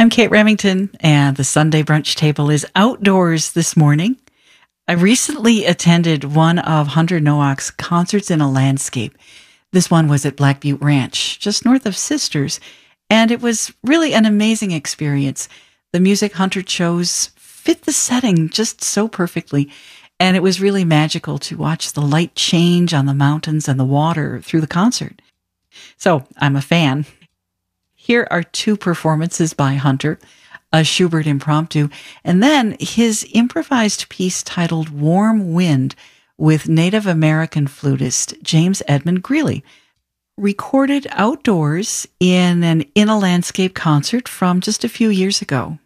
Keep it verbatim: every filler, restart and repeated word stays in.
I'm Kate Remington, and the Sunday Brunch Table is outdoors this morning. I recently attended one of Hunter Nowak's concerts in a landscape. This one was at Black Butte Ranch, just north of Sisters, and it was really an amazing experience. The music Hunter chose fit the setting just so perfectly, and it was really magical to watch the light change on the mountains and the water through the concert. So, I'm a fan. Here are two performances by Hunter, a Schubert impromptu, and then his improvised piece titled Warm Wind with Native American flutist James Edmund Greeley, recorded outdoors in an In a Landscape concert from just a few years ago.